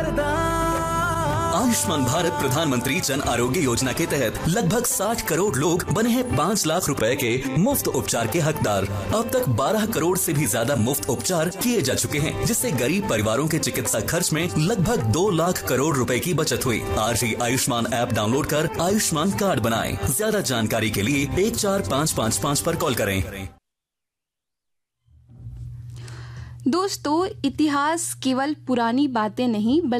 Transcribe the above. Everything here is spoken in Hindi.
आयुष्मान भारत प्रधानमंत्री जन आरोग्य योजना के तहत लगभग 60 करोड़ लोग बने हैं 5 लाख रुपए के मुफ्त उपचार के हकदार। अब तक 12 करोड़ से भी ज्यादा मुफ्त उपचार किए जा चुके हैं, जिससे गरीब परिवारों के चिकित्सा खर्च में लगभग 2 लाख करोड़ रुपए की बचत हुई। आज ही आयुष्मान ऐप डाउनलोड कर आयुष्मान कार्ड बनाएं। ज्यादा जानकारी के लिए 14555 पर कॉल करें। दोस्तों, इतिहास केवल पुरानी बातें नहीं